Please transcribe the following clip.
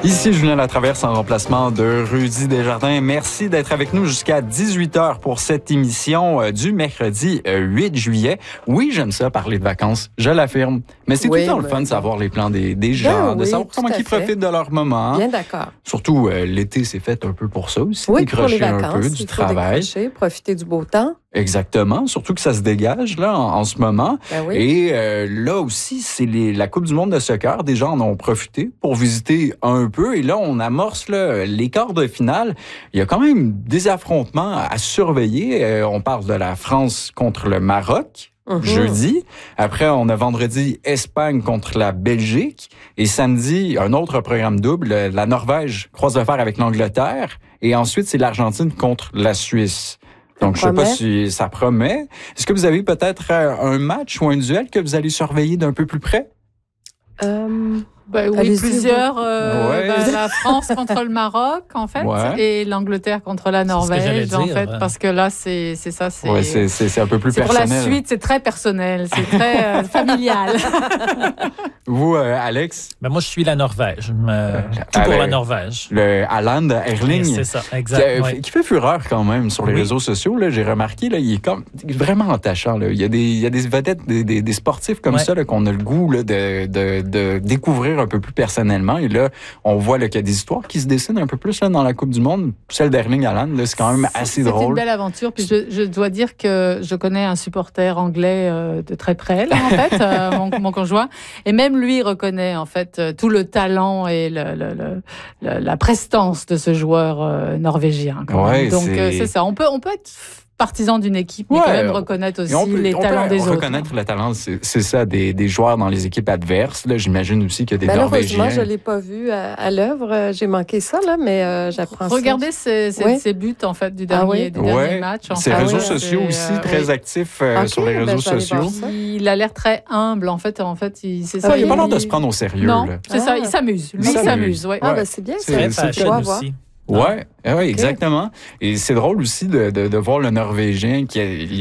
Ici Julien Latraverse en remplacement de Rudy Desjardins. Merci d'être avec nous jusqu'à 18h pour cette émission du mercredi 8 juillet. Oui, j'aime ça, parler de vacances, je l'affirme. Mais c'est tout le temps le fun de savoir les plans des gens, de savoir comment ils profitent de leur moment. Bien d'accord. Surtout, l'été, c'est fait un peu pour ça aussi. Oui, décrocher pour les vacances, un peu du travail. Décrocher, profiter du beau temps. Exactement, surtout que ça se dégage là en ce moment. Ben oui. Et là aussi, c'est la Coupe du monde de soccer. Des gens en ont profité pour visiter un peu. Et là, on amorce là, les quarts de finale. Il y a quand même des affrontements à surveiller. On parle de la France contre le Maroc. Jeudi. Après, on a vendredi Espagne contre la Belgique. Et samedi, un autre programme double. La Norvège croise le fer avec l'Angleterre. Et ensuite, c'est l'Argentine contre la Suisse. Donc, je sais pas si ça promet. Est-ce que vous avez peut-être un match ou un duel que vous allez surveiller d'un peu plus près? Oui, plusieurs. La France contre le Maroc, en fait, et l'Angleterre contre la Norvège, en fait, parce que là, c'est ça. Oui, c'est un peu plus personnel. Pour la suite, c'est très personnel, c'est très familial. Vous, Alex? Moi, je suis la Norvège. Tout pour la Norvège. Le Haaland, Erling. C'est ça, exact. Qui fait fureur quand même sur les réseaux sociaux. Là, j'ai remarqué, là, il est comme vraiment attachant. Là. Il y a des vedettes, des sportifs comme ça là, qu'on a le goût là, de découvrir un peu plus personnellement. Et là, on voit qu'il y a des histoires qui se dessinent un peu plus là, dans la Coupe du monde. Celle d'Erling Haaland, là, c'est quand même assez drôle. C'est une belle aventure. Puis je dois dire que je connais un supporter anglais de très près, là, en fait, mon conjoint. Et même lui reconnaît, en fait, tout le talent et la prestance de ce joueur norvégien. Ouais, donc, c'est ça. On peut être partisan d'une équipe, mais quand même reconnaître aussi les talents des autres. Reconnaître le talent, c'est ça, des joueurs dans les équipes adverses. Là, j'imagine aussi qu'il y a des Norvégiens. Malheureusement, je ne l'ai pas vu à l'œuvre. J'ai manqué ça, là, mais j'apprends ça. Regardez ses buts, en fait, du dernier match. Ses réseaux sociaux aussi, très actifs sur les réseaux sociaux. Il a l'air très humble, en fait. C'est ça. Il n'a pas l'air de se prendre au sérieux. Non, c'est ça, il s'amuse. Lui, il s'amuse. C'est bien, ça. C'est très aussi. Oui, exactement. Et c'est drôle aussi de voir le Norvégien qui